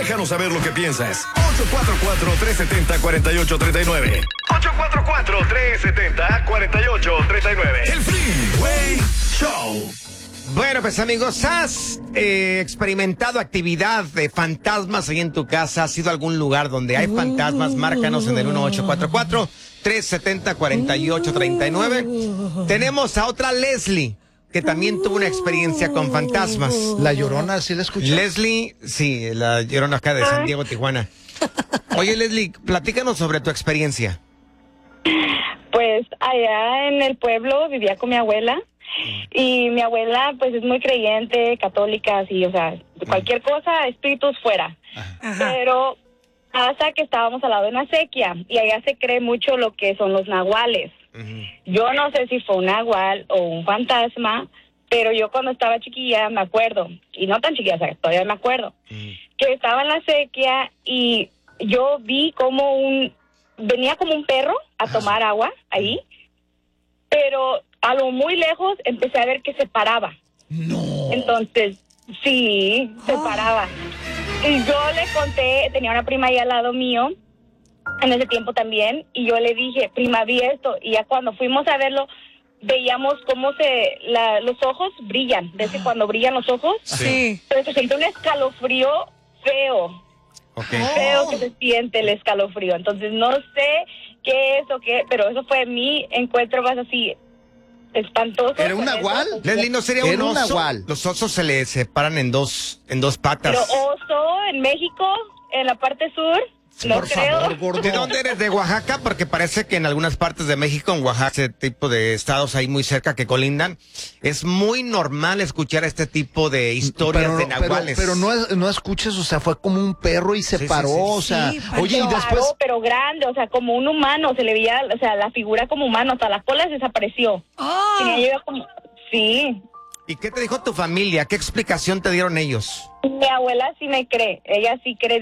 Déjanos saber lo que piensas. 844-370-4839. 844-370-4839. El Freeway Show. Bueno, pues amigos, ¿has experimentado actividad de fantasmas ahí en tu casa? ¿Has ido a algún lugar donde hay fantasmas? Márcanos en el 1844-370-4839. Tenemos a otra Leslie, que también tuvo una experiencia con fantasmas. La Llorona, ¿sí la escuchó? Leslie, sí, la Llorona acá de San Diego, Tijuana. Oye, Leslie, platícanos sobre tu experiencia. Pues allá en el pueblo vivía con mi abuela. Y mi abuela, pues, es muy creyente, católica, así, o sea, cualquier cosa, espíritus fuera. Ajá. Pero pasa que estábamos al lado de una sequía y allá se cree mucho lo que son los nahuales. Yo no sé si fue un nahual o un fantasma, pero yo cuando estaba chiquilla me acuerdo, y no tan chiquilla, o sea, todavía me acuerdo, que estaba en la sequía y yo vi como venía como un perro a tomar agua ahí, pero a lo muy lejos empecé a ver que se paraba. No. Entonces, sí, se paraba. Y yo le conté, tenía una prima ahí al lado mío, en ese tiempo también, y yo le dije, prima, vi esto. Y ya cuando fuimos a verlo, veíamos cómo los ojos brillan. ¿Ves que cuando brillan los ojos? Sí. Pero se siente un escalofrío feo. Okay. Feo que se siente el escalofrío. Entonces, no sé qué es o qué, pero eso fue mi encuentro más así espantoso. ¿Era un nahual? Leslie, ¿no sería Era un un oso? nahual. Los osos se le separan en dos patas. Pero oso en México, en la parte sur, no Por creo. favor, gordo. ¿De dónde eres? ¿De Oaxaca? Porque parece que en algunas partes de México, en Oaxaca, ese tipo de estados ahí muy cerca que colindan, es muy normal escuchar este tipo de historias de nahuales. Pero no escuches, o sea, fue como un perro y se Sí, paró, sí, sí. o sea, Sí, oye, y Paró, después, pero grande, o sea, como un humano, se le veía, o sea, la figura como humano, hasta la cola desapareció. Oh. Tenía yo como, sí. ¿Y qué te dijo tu familia? ¿Qué explicación te dieron ellos? Mi abuela sí me cree, ella sí cree.